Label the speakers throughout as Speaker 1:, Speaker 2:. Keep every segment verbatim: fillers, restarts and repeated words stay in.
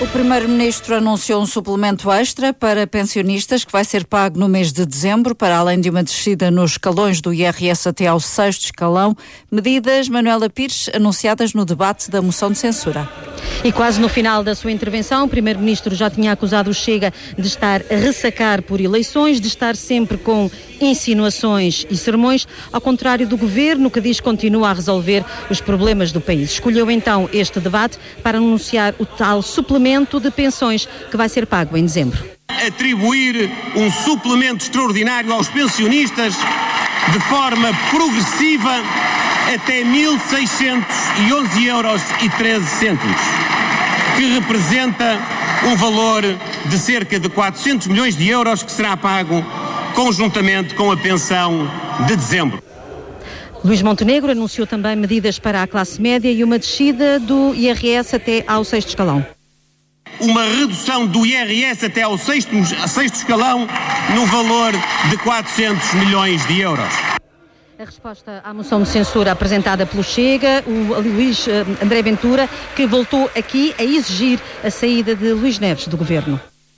Speaker 1: O Primeiro-Ministro anunciou um suplemento extra para pensionistas que vai ser pago no mês de dezembro, para além de uma descida nos escalões do I R S até ao sexto escalão. Medidas, Manuela Pires, anunciadas no debate da moção de censura.
Speaker 2: E quase no final da sua intervenção, o Primeiro-Ministro já tinha acusado o Chega de estar a ressacar por eleições, de estar sempre com insinuações e sermões, ao contrário do Governo, que diz que continua a resolver os problemas do país. Escolheu então este debate para anunciar o tal suplemento de pensões que vai ser pago em dezembro.
Speaker 3: Atribuir um suplemento extraordinário aos pensionistas de forma progressiva até mil seiscentos e onze euros e treze cêntimos, que representa um valor de cerca de quatrocentos milhões de euros que será pago conjuntamente com a pensão de dezembro.
Speaker 2: Luís Montenegro anunciou também medidas para a classe média e uma descida do I R S até ao sexto escalão.
Speaker 3: Uma redução do I R S até ao sexto, sexto escalão no valor de quatrocentos milhões de euros.
Speaker 2: A resposta à moção de censura apresentada pelo Chega, o Luís André Ventura, que voltou aqui a exigir a saída de Luís Neves do Governo.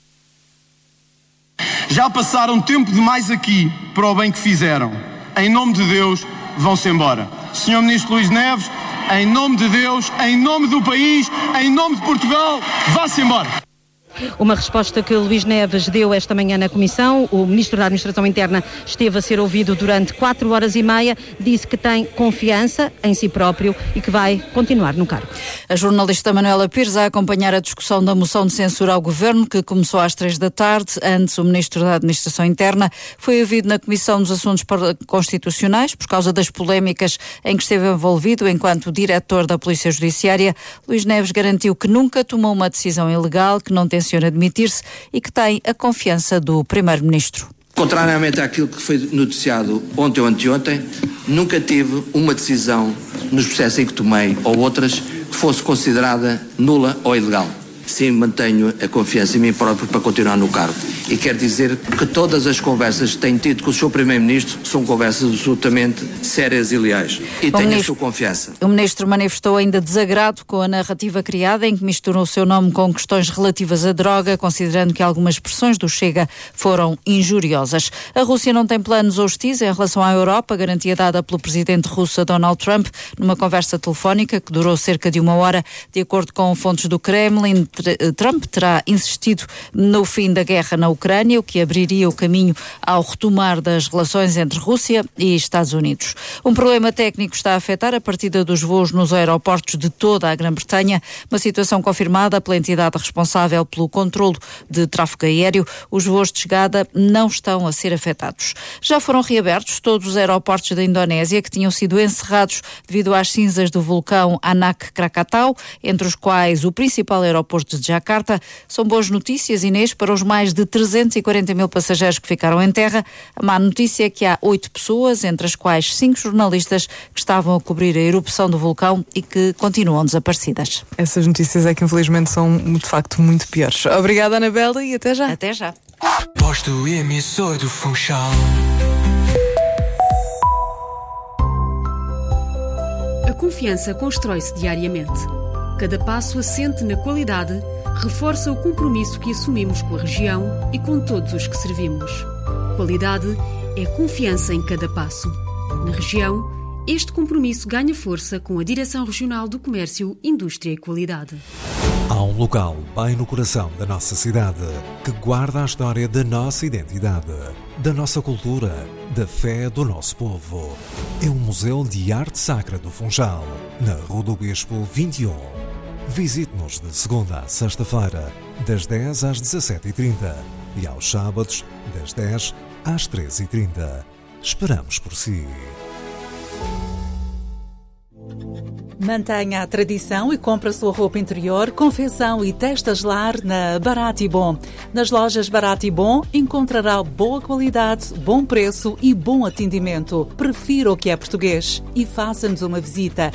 Speaker 4: Já passaram tempo demais aqui para o bem que fizeram. Em nome de Deus, vão-se embora. senhor Ministro Luís Neves, em nome de Deus, em nome do país, em nome de Portugal, vá-se embora.
Speaker 2: Uma resposta que Luís Neves deu esta manhã na Comissão. O Ministro da Administração Interna esteve a ser ouvido durante quatro horas e meia. Disse que tem confiança em si próprio e que vai continuar no cargo.
Speaker 1: A jornalista Manuela Pires a acompanhar a discussão da moção de censura ao Governo, que começou às três da tarde. Antes, o Ministro da Administração Interna foi ouvido na Comissão dos Assuntos Constitucionais por causa das polémicas em que esteve envolvido enquanto diretor da Polícia Judiciária. Luís Neves garantiu que nunca tomou uma decisão ilegal, que não tem admitir-se e que tem a confiança do Primeiro-Ministro.
Speaker 5: Contrariamente àquilo que foi noticiado ontem ou anteontem, nunca tive uma decisão nos processos em que tomei ou outras que fosse considerada nula ou ilegal. Sim, mantenho a confiança em mim próprio para continuar no cargo. E quero dizer que todas as conversas que tenho tido com o senhor Primeiro-Ministro são conversas absolutamente sérias e leais. E tenho ministro, a sua confiança.
Speaker 1: O Ministro manifestou ainda desagrado com a narrativa criada, em que misturou o seu nome com questões relativas à droga, considerando que algumas expressões do Chega foram injuriosas. A Rússia não tem planos hostis em relação à Europa, garantia dada pelo presidente russo Donald Trump, numa conversa telefónica que durou cerca de uma hora. De acordo com fontes do Kremlin, Trump terá insistido no fim da guerra na Ucrânia, o que abriria o caminho ao retomar das relações entre Rússia e Estados Unidos. Um problema técnico está a afetar a partida dos voos nos aeroportos de toda a Grã-Bretanha, uma situação confirmada pela entidade responsável pelo controlo de tráfego aéreo. Os voos de chegada não estão a ser afetados. Já foram reabertos todos os aeroportos da Indonésia, que tinham sido encerrados devido às cinzas do vulcão Anak Krakatau, entre os quais o principal aeroporto de Jakarta. São boas notícias, Inês, para os mais de trezentos e quarenta mil passageiros que ficaram em terra. A má notícia é que há oito pessoas, entre as quais cinco jornalistas, que estavam a cobrir a erupção do vulcão e que continuam desaparecidas.
Speaker 6: Essas notícias é que infelizmente são de facto muito piores. Obrigada, Anabela, e até já.
Speaker 1: Até já.
Speaker 7: Posto emissor do Funchal.
Speaker 8: A confiança constrói-se diariamente. Cada passo assente na qualidade reforça o compromisso que assumimos com a região e com todos os que servimos. Qualidade é confiança em cada passo. Na região, este compromisso ganha força com a Direção Regional do Comércio, Indústria e Qualidade.
Speaker 9: Há um local bem no coração da nossa cidade que guarda a história da nossa identidade, da nossa cultura, da fé do nosso povo. É o Museu de Arte Sacra do Funchal, na Rua do Bispo vinte e um. Visite-nos de segunda a sexta-feira, das dez às dezassete e trinta e aos sábados, das dez às treze e trinta. Esperamos por si.
Speaker 10: Mantenha a tradição e compre a sua roupa interior, confecção e testas lar na Barato e Bom. Nas lojas Barato e Bom encontrará boa qualidade, bom preço e bom atendimento. Prefira o que é português e faça-nos uma visita.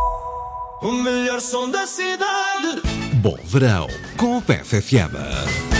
Speaker 7: O melhor som da cidade.
Speaker 9: Bom verão com o P F F M.